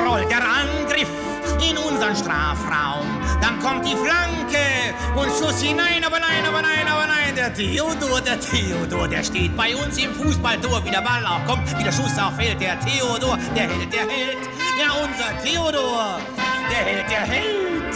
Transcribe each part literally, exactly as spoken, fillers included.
rollt der Angriff in unseren Strafraum. Dann kommt die Flanke und Schuss hinein, aber nein, aber nein, aber nein. Der Theodor, der Theodor, der steht bei uns im Fußballtor, wie der Ball auch kommt, wie der Schuss auch fällt. Der Theodor, der Held, der Held, ja unser Theodor, der Held, der Held.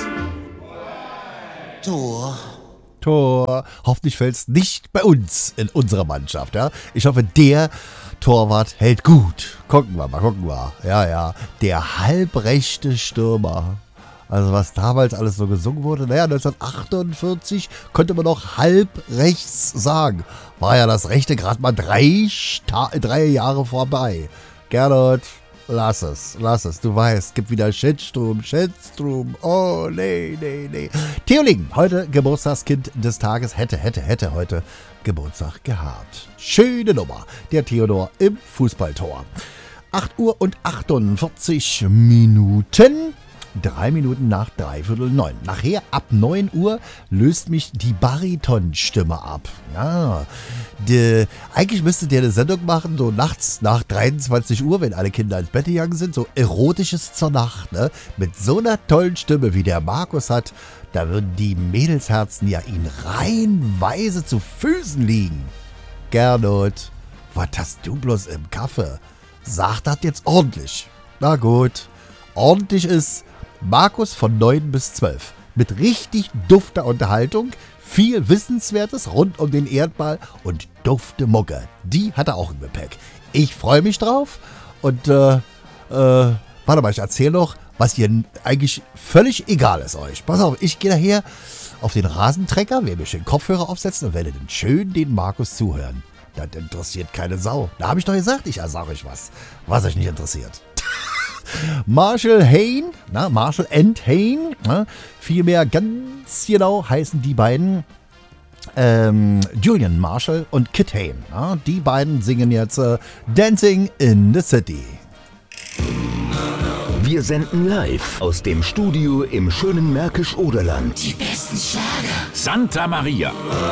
Tor. Tor. Hoffentlich fällt es nicht bei uns in unserer Mannschaft. Ja? Ich hoffe, der Torwart hält gut. Gucken wir mal, gucken wir. Ja, ja. Der halbrechte Stürmer. Also was damals alles so gesungen wurde. Naja, neunzehnhundertachtundvierzig konnte man noch halb rechts sagen. War ja das Rechte gerade mal drei, Sta- drei Jahre vorbei. Gernot, lass es, lass es. Du weißt, gibt wieder Shitstorm, Shitstorm. Oh, nee, nee, nee. Theolingen, heute Geburtstagskind des Tages. Hätte, hätte, hätte heute Geburtstag gehabt. Schöne Nummer. Der Theodor im Fußballtor. acht Uhr und achtundvierzig Minuten. Drei Minuten nach dreiviertel neun. Nachher ab neun Uhr löst mich die Baritonstimme ab. Ja, de, eigentlich müsste der eine Sendung machen, so nachts nach dreiundzwanzig Uhr, wenn alle Kinder ins Bett gegangen sind. So Erotisches zur Nacht, ne? Mit so einer tollen Stimme, wie der Markus hat, da würden die Mädelsherzen ja ihn reihenweise zu Füßen liegen. Gernot, was hast du bloß im Kaffee? Sag das jetzt ordentlich. Na gut, ordentlich ist Markus von neun bis zwölf. Mit richtig dufter Unterhaltung, viel Wissenswertes rund um den Erdball und dufte Mucke. Die hat er auch im Gepäck. Ich freue mich drauf und äh, äh, warte mal, ich erzähle noch, was hier eigentlich völlig egal ist euch. Pass auf, ich gehe daher auf den Rasentrecker, werde mir schön Kopfhörer aufsetzen und werde dann schön den Markus zuhören. Das interessiert keine Sau. Da habe ich doch gesagt, ich sage euch was, was euch nicht interessiert. Marshall Hayne, na, Marshall and Hayne, na, vielmehr ganz genau heißen die beiden ähm, Julian Marshall und Kit Hayne. Na, die beiden singen jetzt äh, Dancing in the City. Wir senden live aus dem Studio im schönen Märkisch-Oderland. Die besten Schlager. Santa Maria.